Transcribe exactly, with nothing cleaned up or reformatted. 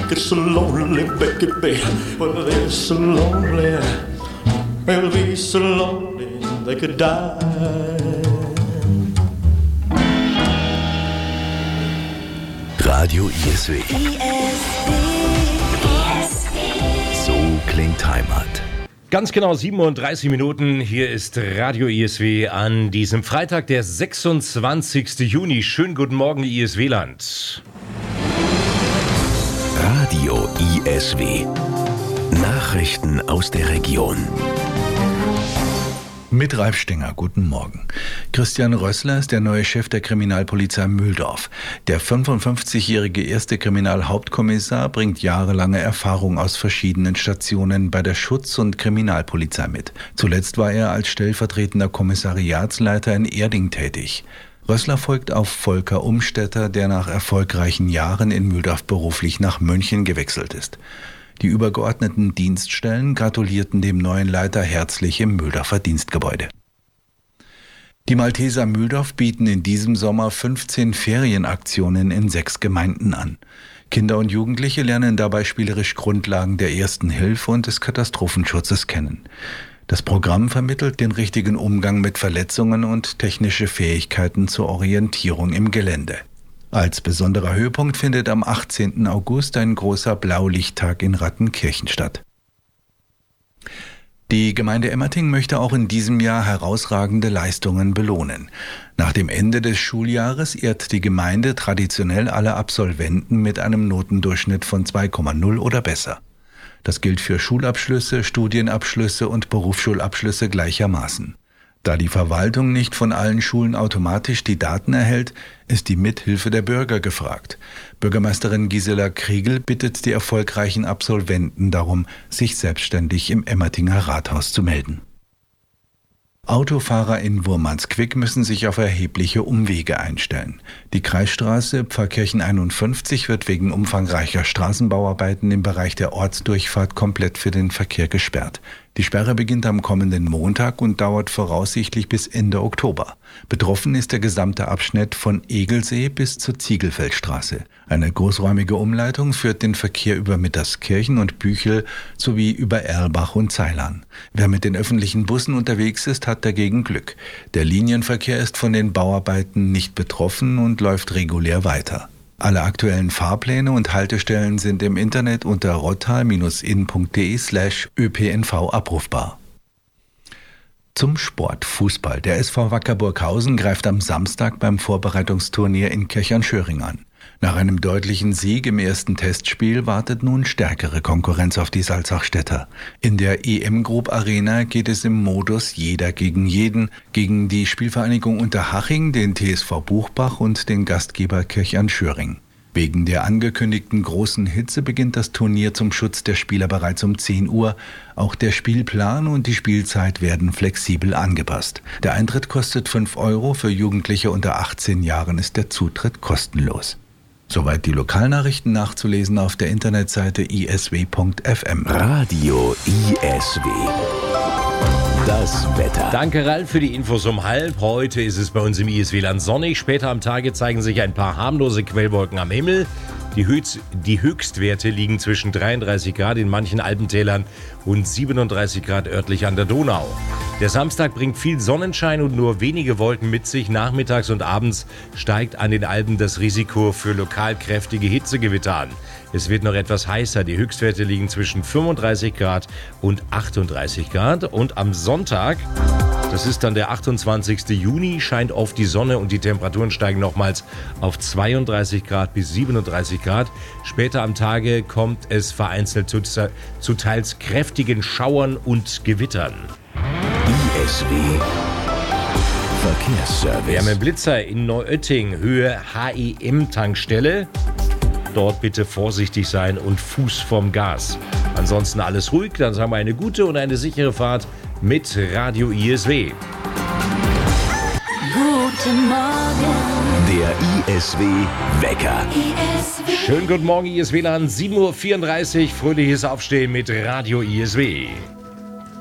get so lonely, baby. Well, they're so lonely. They'll be so lonely they could die. Radio I S W. So klingt Heimat. Ganz genau siebenunddreißig Minuten. Hier ist Radio I S W an diesem Freitag, der sechsundzwanzigsten Juni. Schönen guten Morgen, ISW-Land. Radio I S W. Nachrichten aus der Region. Mit Ralf Stenger, guten Morgen. Christian Rössler ist der neue Chef der Kriminalpolizei Mühldorf. Der fünfundfünfzigjährige erste Kriminalhauptkommissar bringt jahrelange Erfahrung aus verschiedenen Stationen bei der Schutz- und Kriminalpolizei mit. Zuletzt war er als stellvertretender Kommissariatsleiter in Erding tätig. Rössler folgt auf Volker Umstetter, der nach erfolgreichen Jahren in Mühldorf beruflich nach München gewechselt ist. Die übergeordneten Dienststellen gratulierten dem neuen Leiter herzlich im Mühldorfer Dienstgebäude. Die Malteser Mühldorf bieten in diesem Sommer fünfzehn Ferienaktionen in sechs Gemeinden an. Kinder und Jugendliche lernen dabei spielerisch Grundlagen der Ersten Hilfe und des Katastrophenschutzes kennen. Das Programm vermittelt den richtigen Umgang mit Verletzungen und technische Fähigkeiten zur Orientierung im Gelände. Als besonderer Höhepunkt findet am achtzehnten August ein großer Blaulichttag in Rattenkirchen statt. Die Gemeinde Emmerting möchte auch in diesem Jahr herausragende Leistungen belohnen. Nach dem Ende des Schuljahres ehrt die Gemeinde traditionell alle Absolventen mit einem Notendurchschnitt von zwei Komma null oder besser. Das gilt für Schulabschlüsse, Studienabschlüsse und Berufsschulabschlüsse gleichermaßen. Da die Verwaltung nicht von allen Schulen automatisch die Daten erhält, ist die Mithilfe der Bürger gefragt. Bürgermeisterin Gisela Kriegel bittet die erfolgreichen Absolventen darum, sich selbstständig im Emmertinger Rathaus zu melden. Autofahrer in Wurmansquick müssen sich auf erhebliche Umwege einstellen. Die Kreisstraße Pfarrkirchen einundfünfzig wird wegen umfangreicher Straßenbauarbeiten im Bereich der Ortsdurchfahrt komplett für den Verkehr gesperrt. Die Sperre beginnt am kommenden Montag und dauert voraussichtlich bis Ende Oktober. Betroffen ist der gesamte Abschnitt von Egelsee bis zur Ziegelfeldstraße. Eine großräumige Umleitung führt den Verkehr über Mitterskirchen und Büchel sowie über Erlbach und Ceilern. Wer mit den öffentlichen Bussen unterwegs ist, hat dagegen Glück. Der Linienverkehr ist von den Bauarbeiten nicht betroffen und läuft regulär weiter. Alle aktuellen Fahrpläne und Haltestellen sind im Internet unter rottal-in.de slash ÖPNV abrufbar. Zum Sport Fußball. Der S V Wacker Burghausen greift am Samstag beim Vorbereitungsturnier in Kirchern-Schöring an. Nach einem deutlichen Sieg im ersten Testspiel wartet nun stärkere Konkurrenz auf die Salzachstädter. In der E M Group Arena geht es im Modus Jeder gegen jeden gegen die Spielvereinigung Unterhaching, den T S V Buchbach und den Gastgeber Kirchern-Schöring. Wegen der angekündigten großen Hitze beginnt das Turnier zum Schutz der Spieler bereits um zehn Uhr. Auch der Spielplan und die Spielzeit werden flexibel angepasst. Der Eintritt kostet fünf Euro, für Jugendliche unter achtzehn Jahren ist der Zutritt kostenlos. Soweit die Lokalnachrichten, nachzulesen auf der Internetseite i s w punkt f m. Radio I S W. Das Wetter. Danke, Ralf, für die Infos um halb. Heute ist es bei uns im I S W-Land sonnig. Später am Tage zeigen sich ein paar harmlose Quellwolken am Himmel. Die, Höchst, die Höchstwerte liegen zwischen dreiunddreißig Grad in manchen Alpentälern und siebenunddreißig Grad örtlich an der Donau. Der Samstag bringt viel Sonnenschein und nur wenige Wolken mit sich. Nachmittags und abends steigt an den Alpen das Risiko für lokal kräftige Hitzegewitter an. Es wird noch etwas heißer. Die Höchstwerte liegen zwischen fünfunddreißig Grad und achtunddreißig Grad. Und am Sonntag, das ist dann der achtundzwanzigsten Juni, scheint oft die Sonne und die Temperaturen steigen nochmals auf zweiunddreißig Grad bis siebenunddreißig Grad. Später am Tage kommt es vereinzelt zu, zu teils kräftigen Schauern und Gewittern. I S W Verkehrsservice. Wir haben einen Blitzer in Neuötting, Höhe H E M-Tankstelle. Dort bitte vorsichtig sein und Fuß vom Gas. Ansonsten alles ruhig, dann sagen wir eine gute und eine sichere Fahrt mit Radio I S W. Guten Morgen. Der I S W-Wecker. Schönen guten Morgen, I S W-Land, sieben Uhr vierunddreißig. Fröhliches Aufstehen mit Radio I S W.